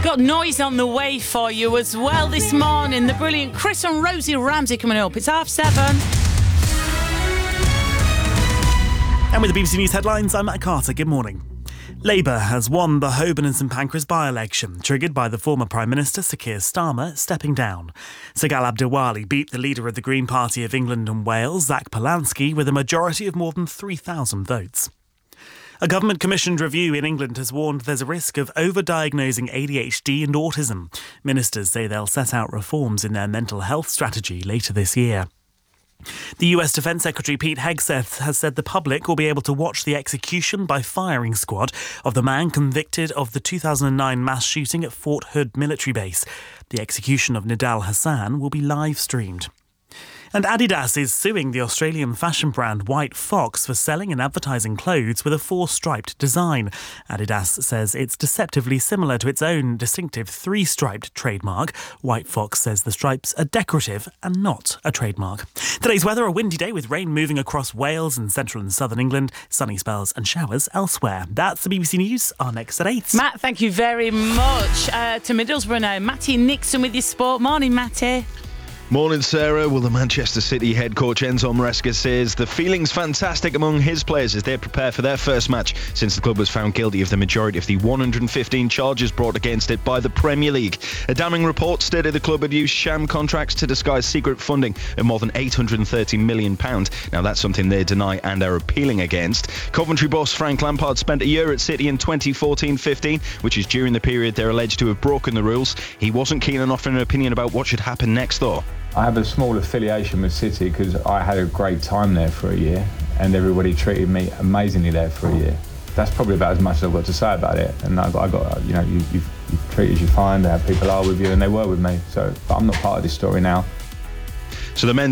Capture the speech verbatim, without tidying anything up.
got noise on the way for you as well this morning. The brilliant Chris and Rosie Ramsey coming up. It's half seven. And with the B B C News headlines, I'm Matt Carter. Good morning. Labour has won the Holborn and St Pancras by-election, triggered by the former Prime Minister Sir Keir Starmer stepping down. Sir Ghalib Diwali beat the leader of the Green Party of England and Wales, Zach Polanski, with a majority of more than three thousand votes. A government-commissioned review in England has warned there's a risk of over-diagnosing A D H D and autism. Ministers say they'll set out reforms in their mental health strategy later this year. The U S Defence Secretary Pete Hegseth has said the public will be able to watch the execution by firing squad of the man convicted of the two thousand nine mass shooting at Fort Hood military base. The execution of Nidal Hassan will be live-streamed. And Adidas is suing the Australian fashion brand White Fox for selling and advertising clothes with a four-striped design. Adidas says it's deceptively similar to its own distinctive three-striped trademark. White Fox says the stripes are decorative and not a trademark. Today's weather, a windy day with rain moving across Wales and central and southern England, sunny spells and showers elsewhere. That's the B B C News. Our next at eight. Matt, thank you very much. Uh, to Middlesbrough now. Matty Nixon with your sport. Morning, Matty. Morning, Sarah. Well, the Manchester City head coach Enzo Maresca says the feeling's fantastic among his players as they prepare for their first match since the club was found guilty of the majority of the one hundred fifteen charges brought against it by the Premier League. A damning report stated the club had used sham contracts to disguise secret funding of more than eight hundred thirty million pounds. Now, that's something they deny and are appealing against. Coventry boss Frank Lampard spent a year at City in twenty fourteen fifteen, which is during the period they're alleged to have broken the rules. He wasn't keen on offering an opinion about what should happen next, though. I have a small affiliation with City because I had a great time there for a year and everybody treated me amazingly there for a year. That's probably about as much as I've got to say about it. And I got, I got you know, you, you've, you've treated as you find, how people are with you, and they were with me. So, but I'm not part of this story now. So the men